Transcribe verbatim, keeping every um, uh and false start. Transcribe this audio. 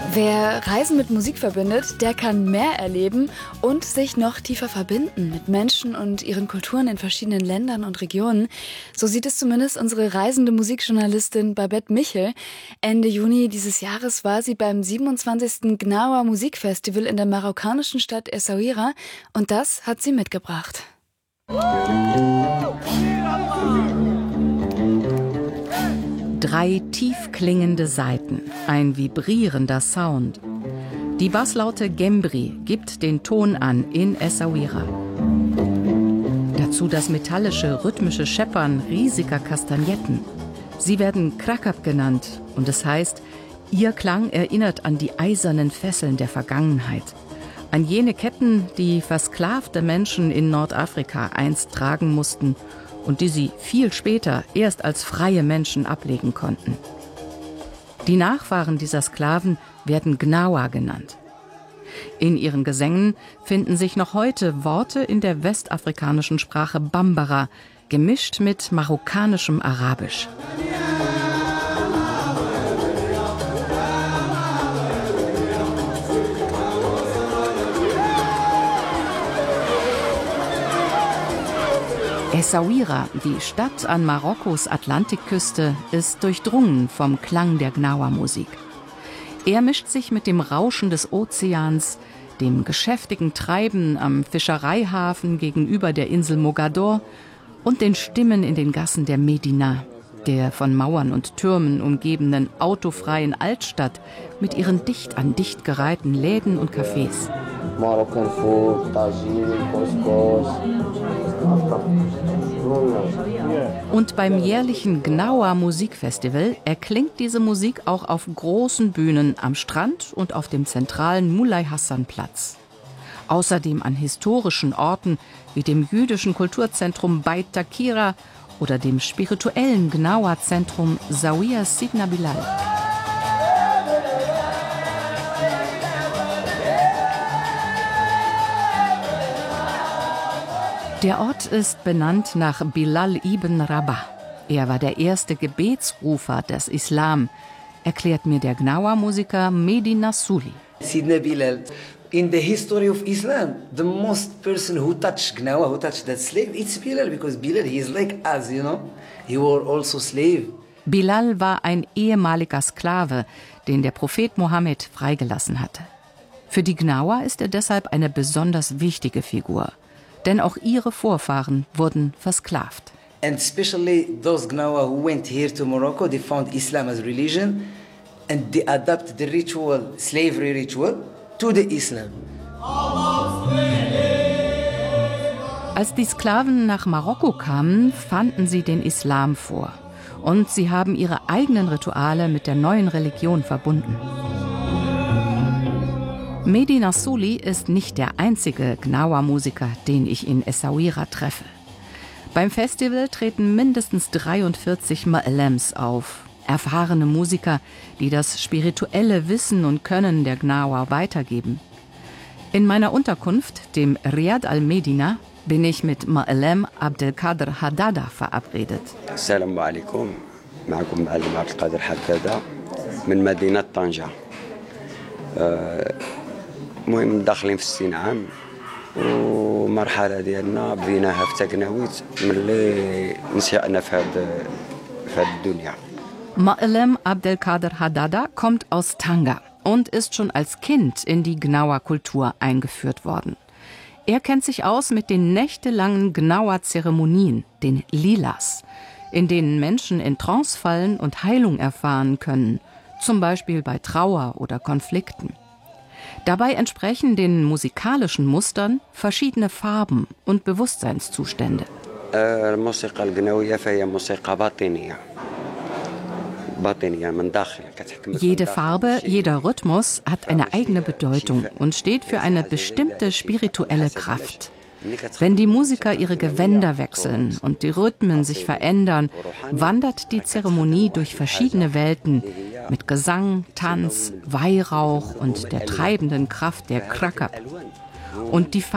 Wer Reisen mit Musik verbindet, der kann mehr erleben und sich noch tiefer verbinden mit Menschen und ihren Kulturen in verschiedenen Ländern und Regionen. So sieht es zumindest unsere reisende Musikjournalistin Babette Michel. Ende Juni dieses Jahres war sie beim siebenundzwanzigsten Gnawa Musikfestival in der marokkanischen Stadt Essaouira und das hat sie mitgebracht. Drei tief klingende Saiten, ein vibrierender Sound. Die Basslaute Gembri gibt den Ton an in Essaouira. Dazu das metallische, rhythmische Scheppern riesiger Kastagnetten. Sie werden Krakab genannt und es heißt, ihr Klang erinnert an die eisernen Fesseln der Vergangenheit. An jene Ketten, die versklavte Menschen in Nordafrika einst tragen mussten und die sie viel später erst als freie Menschen ablegen konnten. Die Nachfahren dieser Sklaven werden Gnawa genannt. In ihren Gesängen finden sich noch heute Worte in der westafrikanischen Sprache Bambara, gemischt mit marokkanischem Arabisch. Essaouira, die Stadt an Marokkos Atlantikküste, ist durchdrungen vom Klang der Gnawa-Musik. Er mischt sich mit dem Rauschen des Ozeans, dem geschäftigen Treiben am Fischereihafen gegenüber der Insel Mogador und den Stimmen in den Gassen der Medina, der von Mauern und Türmen umgebenen autofreien Altstadt mit ihren dicht an dicht gereihten Läden und Cafés. Moroccan food, tagine, couscous. Und beim jährlichen Gnawa Musikfestival erklingt diese Musik auch auf großen Bühnen am Strand und auf dem zentralen Mulay Hassan Platz. Außerdem an historischen Orten wie dem jüdischen Kulturzentrum Beit Takira oder dem spirituellen Gnawa-Zentrum Zawiya Sidna Bilal. Der Ort ist benannt nach Bilal ibn Rabah. Er war der erste Gebetsrufer des Islam, erklärt mir der Gnawa-Musiker Mehdi Nassouli. Sidna Bilal, in the history of Islam, the most person who touched Gnawa, who touched that slave, it's Bilal, because Bilal, he is like us, you know. He were also slave. Bilal war ein ehemaliger Sklave, den der Prophet Mohammed freigelassen hatte. Für die Gnawa ist er deshalb eine besonders wichtige Figur. Denn auch ihre Vorfahren wurden versklavt. And especially those Gnawa who went here to Morocco, they found Islam as religion and they adapted the ritual, slavery ritual, to the Islam. Als die Sklaven nach Marokko kamen, fanden sie den Islam vor. Und sie haben ihre eigenen Rituale mit der neuen Religion verbunden. Mehdi Nassouli ist nicht der einzige Gnawa-Musiker, den ich in Essaouira treffe. Beim Festival treten mindestens dreiundvierzig Ma'alems auf, erfahrene Musiker, die das spirituelle Wissen und Können der Gnawa weitergeben. In meiner Unterkunft, dem Riad al-Medina, bin ich mit Ma'alem Abdelkader Haddada verabredet. Assalamu alaikum, ma'akum Ma'alem Abdelkader Haddada, min Medina Tanja. المهم داخلين في السين عام ومرحله ديالنا بديناها في تقناويت ملي نشأنا في هاد في هاد الدنيا. Ma'alem Abdelkader Haddada kommt aus Tanga und ist schon als Kind in die Gnawa-Kultur eingeführt worden. Er kennt sich aus mit den nächtelangen Gnawa-Zeremonien, den Lilas, in denen Menschen in Trance fallen und Heilung erfahren können, zum Beispiel bei Trauer oder Konflikten. Dabei entsprechen den musikalischen Mustern verschiedene Farben und Bewusstseinszustände. Jede Farbe, jeder Rhythmus hat eine eigene Bedeutung und steht für eine bestimmte spirituelle Kraft. Wenn die Musiker ihre Gewänder wechseln und die Rhythmen sich verändern, wandert die Zeremonie durch verschiedene Welten mit Gesang, Tanz, Weihrauch und der treibenden Kraft der Krakab. Und die